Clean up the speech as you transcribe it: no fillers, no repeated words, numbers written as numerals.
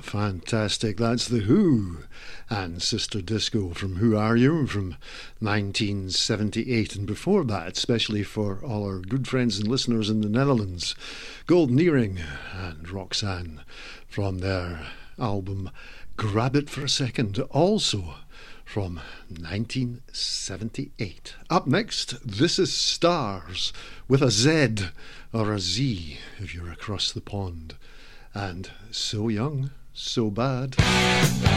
Fantastic. That's The Who and Sister Disco from Who Are You from 1978. And before that, especially for all our good friends and listeners in the Netherlands, Golden Earring and Roxanne from their album Grab It For A Second, also from 1978. Up next, This Is Stars with a Z or a Z if you're across the pond. And So Young, So Bad.